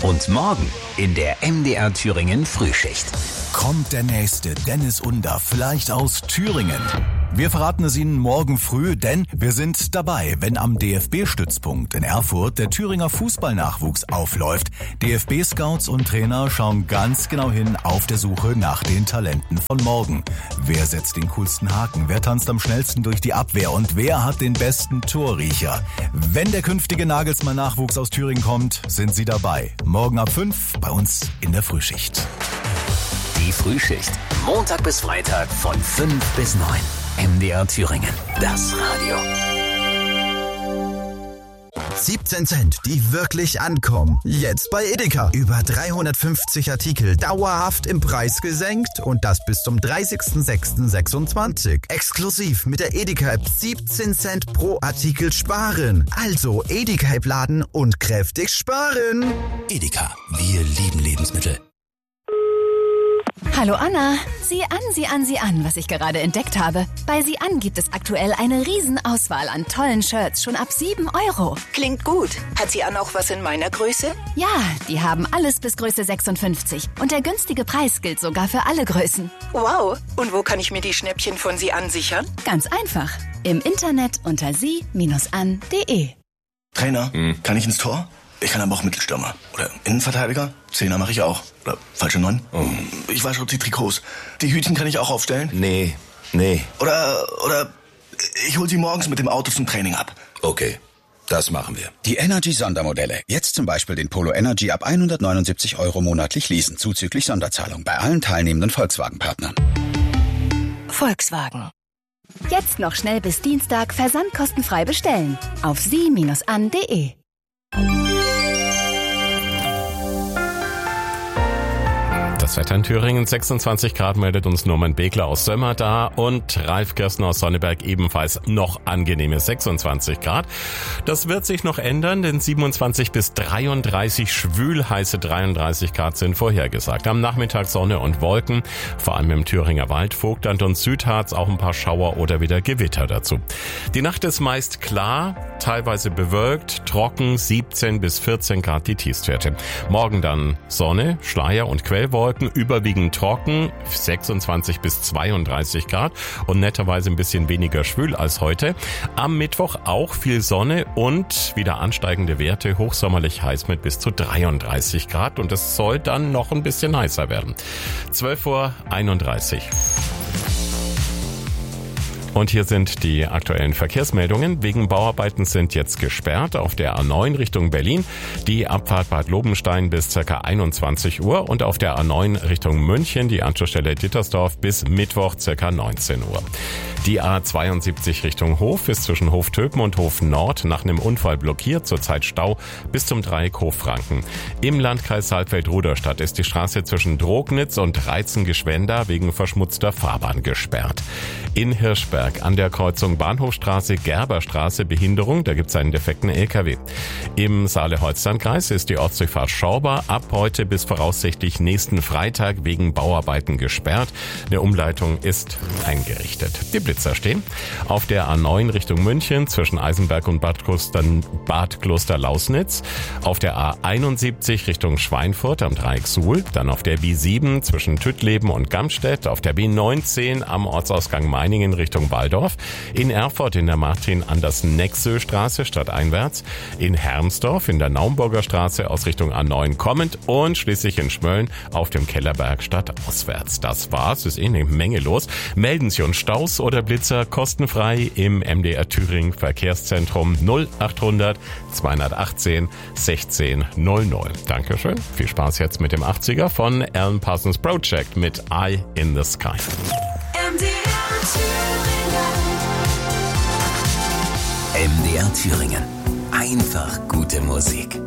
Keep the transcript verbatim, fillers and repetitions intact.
Und morgen in der M D R Thüringen Frühschicht. Kommt der nächste Dennis Under vielleicht aus Thüringen? Wir verraten es Ihnen morgen früh, denn wir sind dabei, wenn am D F B-Stützpunkt in Erfurt der Thüringer Fußballnachwuchs aufläuft. D F B-Scouts und Trainer schauen ganz genau hin auf der Suche nach den Talenten von morgen. Wer setzt den coolsten Haken? Wer tanzt am schnellsten durch die Abwehr? Und wer hat den besten Torriecher? Wenn der künftige Nagelsmann-Nachwuchs aus Thüringen kommt, sind Sie dabei. Morgen ab fünf bei uns in der Frühschicht. Die Frühschicht. Montag bis Freitag von fünf bis neun. M D R Thüringen. Das Radio. siebzehn Cent, die wirklich ankommen. Jetzt bei Edeka. Über dreihundertfünfzig Artikel dauerhaft im Preis gesenkt und das bis zum dreißigsten sechsten sechsundzwanzig. Exklusiv mit der Edeka-App siebzehn Cent pro Artikel sparen. Also Edeka-App laden und kräftig sparen. Edeka, wir lieben Lebensmittel. Hallo Anna, sieh an, sieh an, sieh an, was ich gerade entdeckt habe. Bei Sieh an gibt es aktuell eine Riesenauswahl an tollen Shirts, schon ab sieben Euro. Klingt gut. Hat Sie an auch was in meiner Größe? Ja, die haben alles bis Größe sechsundfünfzig. Und der günstige Preis gilt sogar für alle Größen. Wow. Und wo kann ich mir die Schnäppchen von Sie an sichern? Ganz einfach. Im Internet unter sie Bindestrich an Punkt de. Trainer, hm. kann ich ins Tor? Ich kann aber auch Mittelstürmer. Oder Innenverteidiger. Zehner mache ich auch. Oder falsche Neun. Oh. Ich wasche auch die Trikots. Die Hütchen kann ich auch aufstellen. Nee, nee. Oder, oder ich hol sie morgens mit dem Auto zum Training ab. Okay, das machen wir. Die Energy-Sondermodelle. Jetzt zum Beispiel den Polo Energy ab hundertneunundsiebzig Euro monatlich leasen. Zuzüglich Sonderzahlung bei allen teilnehmenden Volkswagen-Partnern. Volkswagen. Jetzt noch schnell bis Dienstag versandkostenfrei bestellen. Auf sie Bindestrich an Punkt de. Das Wetter in Thüringen, sechsundzwanzig Grad, meldet uns Norman Begler aus Sömmer da und Ralf Kirsten aus Sonneberg ebenfalls noch angenehme sechsundzwanzig Grad. Das wird sich noch ändern, denn siebenundzwanzig bis dreiunddreißig schwülheiße dreiunddreißig Grad sind vorhergesagt. Am Nachmittag Sonne und Wolken, vor allem im Thüringer Wald, Vogtland und Südharz auch ein paar Schauer oder wieder Gewitter dazu. Die Nacht ist meist klar, teilweise bewölkt, trocken, siebzehn bis vierzehn Grad die Tiefstwerte. Morgen dann Sonne, Schleier und Quellwolken, überwiegend trocken, sechsundzwanzig bis zweiunddreißig Grad und netterweise ein bisschen weniger schwül als heute. Am Mittwoch auch viel Sonne und wieder ansteigende Werte, hochsommerlich heiß mit bis zu dreiunddreißig Grad und es soll dann noch ein bisschen heißer werden. zwölf Uhr einunddreißig. Und hier sind die aktuellen Verkehrsmeldungen. Wegen Bauarbeiten sind jetzt gesperrt auf der A neun Richtung Berlin die Abfahrt Bad Lobenstein bis ca. einundzwanzig Uhr und auf der A neun Richtung München die Anschlussstelle Dittersdorf bis Mittwoch ca. neunzehn Uhr. Die A zweiundsiebzig Richtung Hof ist zwischen Hoftöpen und Hof Nord nach einem Unfall blockiert, zurzeit Stau bis zum Dreieck Hof-Franken. Im Landkreis Saalfeld-Rudolstadt ist die Straße zwischen Drognitz und Reizen-Geschwenda wegen verschmutzter Fahrbahn gesperrt. In Hirschberg an der Kreuzung Bahnhofstraße, Gerberstraße Behinderung, da gibt es einen defekten L K W. Im Saale-Holzland-Kreis ist die Ortsdurchfahrt Schorber ab heute bis voraussichtlich nächsten Freitag wegen Bauarbeiten gesperrt. Eine Umleitung ist eingerichtet. Die Blitzer stehen auf der A neun Richtung München zwischen Eisenberg und Bad Kloster, Bad Kloster-Lausnitz, auf der A einundsiebzig Richtung Schweinfurt am Dreieck Suhl, dann auf der B sieben zwischen Tüttleben und Gamstedt, auf der B neunzehn am Ortsausgang Meiningen Richtung Walldorf, in Erfurt in der Martin-Andersen-Nexö-Straße stadteinwärts, in Hermsdorf in der Naumburger Straße aus Richtung A neun kommend und schließlich in Schmölln auf dem Kellerberg stadtauswärts. Das war's, ist eh eine Menge los. Melden Sie uns Staus oder Blitzer kostenfrei im M D R Thüringen Verkehrszentrum null achthundert zweihundertachtzehn sechzehn null null. Dankeschön. Viel Spaß jetzt mit dem achtziger von Alan Parsons Project mit Eye in the Sky. M D R Thüringen. M D R Thüringen. Einfach gute Musik.